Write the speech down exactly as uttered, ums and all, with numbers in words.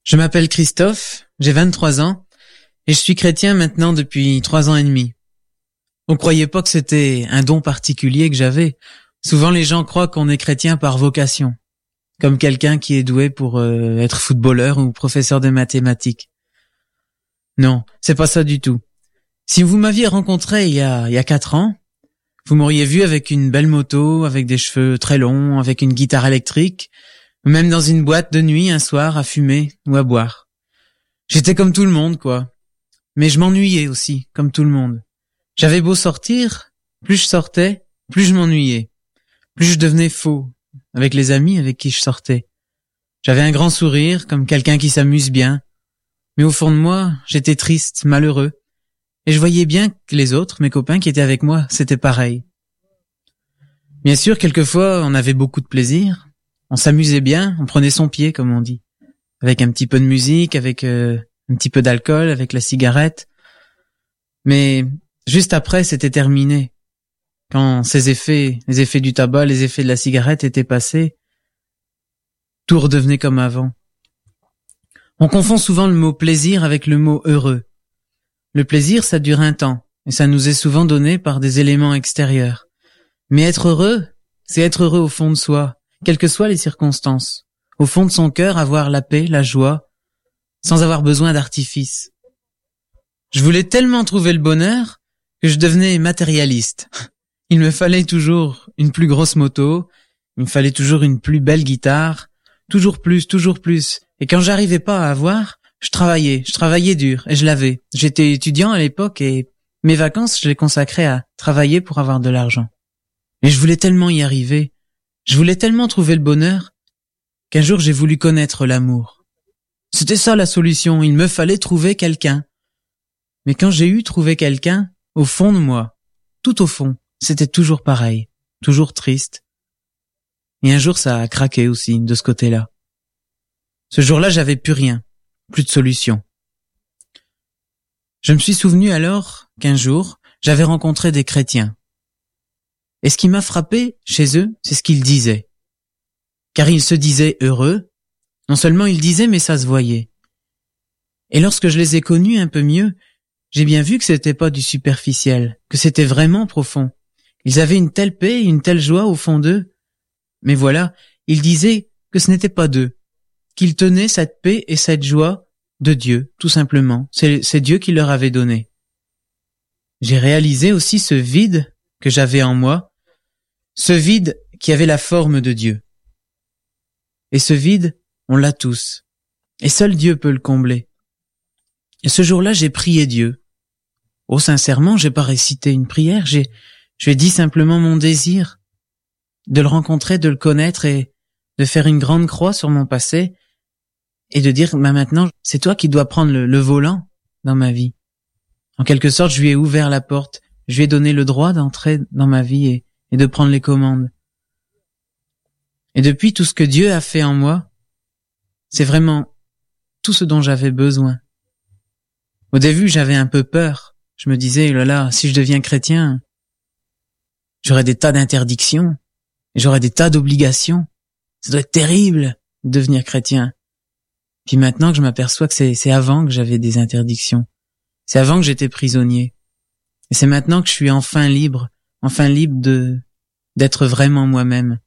Je m'appelle Christophe, j'ai vingt-trois ans, et je suis chrétien maintenant depuis trois ans et demi. On croyait pas que c'était un don particulier que j'avais. Souvent les gens croient qu'on est chrétien par vocation, comme quelqu'un qui est doué pour euh, être footballeur ou professeur de mathématiques. Non, c'est pas ça du tout. Si vous m'aviez rencontré il y a, il y a quatre ans, vous m'auriez vu avec une belle moto, avec des cheveux très longs, avec une guitare électrique, ou même dans une boîte de nuit un soir à fumer ou à boire. J'étais comme tout le monde, quoi. Mais je m'ennuyais aussi, comme tout le monde. J'avais beau sortir, plus je sortais, plus je m'ennuyais. Plus je devenais faux, avec les amis avec qui je sortais. J'avais un grand sourire, comme quelqu'un qui s'amuse bien. Mais au fond de moi, j'étais triste, malheureux. Et je voyais bien que les autres, mes copains qui étaient avec moi, c'était pareil. Bien sûr, quelquefois, on avait beaucoup de plaisir. On s'amusait bien, on prenait son pied, comme on dit. Avec un petit peu de musique, avec euh, un petit peu d'alcool, avec la cigarette. Mais juste après, c'était terminé. Quand ces effets, les effets du tabac, les effets de la cigarette étaient passés, tout redevenait comme avant. On confond souvent le mot plaisir avec le mot heureux. Le plaisir, ça dure un temps, et ça nous est souvent donné par des éléments extérieurs. Mais être heureux, c'est être heureux au fond de soi, quelles que soient les circonstances. Au fond de son cœur, avoir la paix, la joie, sans avoir besoin d'artifice. Je voulais tellement trouver le bonheur que je devenais matérialiste. Il me fallait toujours une plus grosse moto, il me fallait toujours une plus belle guitare, toujours plus, toujours plus. Et quand j'arrivais pas à avoir, je travaillais, je travaillais dur, et je l'avais. J'étais étudiant à l'époque et mes vacances, je les consacrais à travailler pour avoir de l'argent. Et je voulais tellement y arriver, je voulais tellement trouver le bonheur, qu'un jour j'ai voulu connaître l'amour. C'était ça la solution, il me fallait trouver quelqu'un. Mais quand j'ai eu trouvé quelqu'un, au fond de moi, tout au fond, c'était toujours pareil, toujours triste. Et un jour ça a craqué aussi, de ce côté-là. Ce jour-là, j'avais plus rien, plus de solution. Je me suis souvenu alors qu'un jour, j'avais rencontré des chrétiens. Et ce qui m'a frappé chez eux, c'est ce qu'ils disaient. Car ils se disaient heureux. Non seulement ils disaient, mais ça se voyait. Et lorsque je les ai connus un peu mieux, j'ai bien vu que c'était pas du superficiel, que c'était vraiment profond. Ils avaient une telle paix, une telle joie au fond d'eux. Mais voilà, ils disaient que ce n'était pas d'eux, qu'ils tenaient cette paix et cette joie de Dieu, tout simplement. C'est, c'est Dieu qui leur avait donné. J'ai réalisé aussi ce vide que j'avais en moi, ce vide qui avait la forme de Dieu. Et ce vide, on l'a tous. Et seul Dieu peut le combler. Et ce jour-là, j'ai prié Dieu. Oh, sincèrement, j'ai pas récité une prière, j'ai, j'ai dit simplement mon désir de le rencontrer, de le connaître et de faire une grande croix sur mon passé et de dire, bah maintenant, c'est toi qui dois prendre le, le volant dans ma vie. En quelque sorte, je lui ai ouvert la porte, je lui ai donné le droit d'entrer dans ma vie et, et de prendre les commandes. Et depuis, tout ce que Dieu a fait en moi, c'est vraiment tout ce dont j'avais besoin. Au début, j'avais un peu peur. Je me disais, oh là là, si je deviens chrétien, j'aurai des tas d'interdictions, et j'aurai des tas d'obligations. Ça doit être terrible de devenir chrétien. Puis maintenant que je m'aperçois que c'est, c'est avant que j'avais des interdictions. C'est avant que j'étais prisonnier. Et c'est maintenant que je suis enfin libre, enfin libre de, d'être vraiment moi-même.